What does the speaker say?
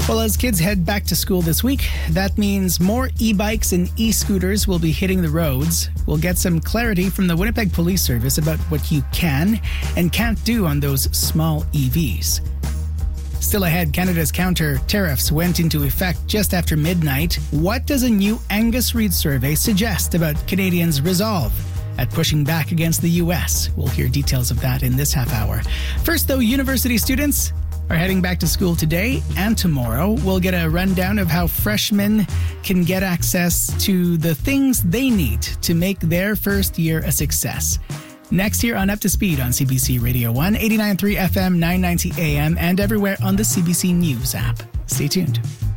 Well, as kids head back to school this week, that means more e-bikes and e-scooters will be hitting the roads. We'll get some clarity from the Winnipeg Police Service about what you can and can't do on those small EVs. Still ahead, Canada's counter tariffs went into effect just after midnight. What does a new Angus Reid survey suggest about Canadians' resolve at pushing back against the U.S.? We'll hear details of that in this half hour. First, though, university students are heading back to school today and tomorrow. We'll get a rundown of how freshmen can get access to the things they need to make their first year a success. Next here on Up to Speed on CBC Radio 1, 89.3 FM, 990 AM, and everywhere on the CBC News app. Stay tuned.